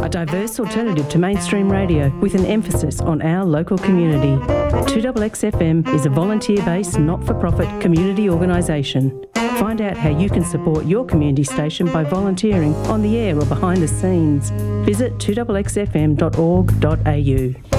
a diverse alternative to mainstream radio with an emphasis on our local community. 2XXFM is a volunteer-based, not-for-profit community organisation. Find out how you can support your community station by volunteering on the air or behind the scenes. Visit 2XXFM.org.au.